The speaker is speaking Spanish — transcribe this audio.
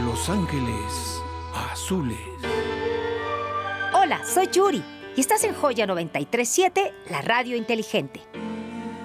Los Ángeles Azules. Hola, soy Yuri y estás en Joya 93.7, la radio inteligente.